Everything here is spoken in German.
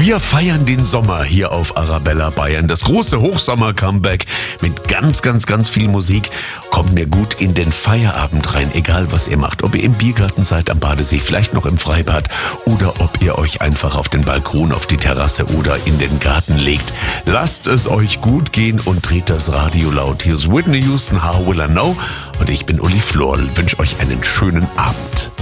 Wir feiern den Sommer hier auf Arabella Bayern. Das große Hochsommer-Comeback mit ganz, ganz, ganz viel Musik. Kommt mir gut in den Feierabend rein, egal was ihr macht. Ob ihr im Biergarten seid, am Badesee, vielleicht noch im Freibad oder ob ihr euch einfach auf den Balkon, auf die Terrasse oder in den Garten legt. Lasst es euch gut gehen und dreht das Radio laut. Hier ist Whitney Houston, How Will I Know? Und ich bin Uli Florl. Wünsche euch einen schönen Abend.